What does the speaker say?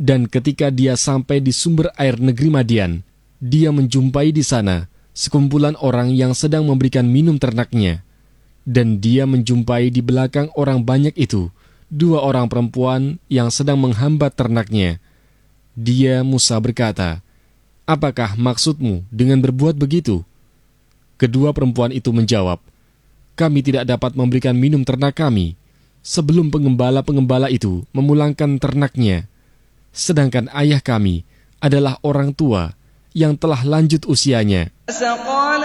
Dan ketika dia sampai di sumber air negeri Madian, dia menjumpai di sana sekumpulan orang yang sedang memberikan minum ternaknya. Dan dia menjumpai di belakang orang banyak itu 2 orang perempuan yang sedang menghambat ternaknya. Dia, Musa, berkata, "Apakah maksudmu dengan berbuat begitu?" Kedua perempuan itu menjawab, "Kami tidak dapat memberikan minum ternak kami sebelum pengembala-pengembala itu memulangkan ternaknya. Sedangkan ayah kami adalah orang tua yang telah lanjut usianya."